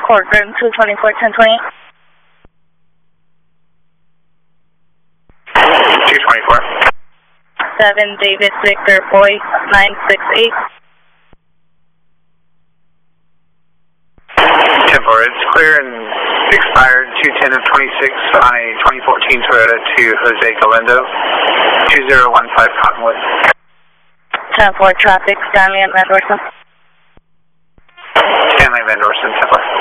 Courtroom 224, 1020. 224. 7 David Victor Boy 968. 10-4, it's clear and expired 210 of 26 on a 2014 Toyota to Jose Galindo, 2015 Cottonwood. 10-4 traffic, Stanley and Van Dorsen. Stanley Van Dorsen, 10-4.